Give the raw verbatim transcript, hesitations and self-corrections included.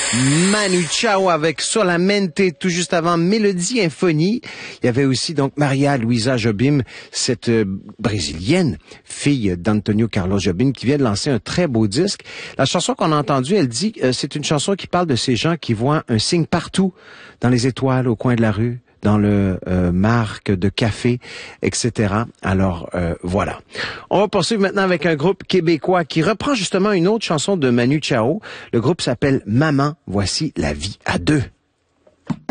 Manu Chao avec Solamente, tout juste avant Mélodie Infonie. Il y avait aussi donc Maria Luisa Jobim, cette euh, brésilienne, fille d'Antonio Carlos Jobim, qui vient de lancer un très beau disque. La chanson qu'on a entendue, elle dit, euh, c'est une chanson qui parle de ces gens qui voient un signe partout, dans les étoiles, au coin de la rue, dans le euh, marque de café, et cetera. Alors, euh, voilà. On va poursuivre maintenant avec un groupe québécois qui reprend justement une autre chanson de Manu Chao. Le groupe s'appelle Maman. Voici La vie à deux.